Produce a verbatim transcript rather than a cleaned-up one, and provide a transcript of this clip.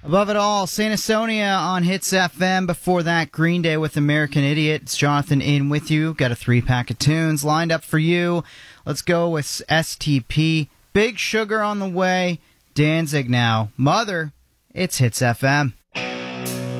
Above it all, Saint Asonia on Hits F M. Before that, Green Day with American Idiot. It's Jonathan in with you. Got a three-pack of tunes lined up for you. Let's go with S T P. Big Sugar on the way. Danzig now. Mother, it's Hits F M.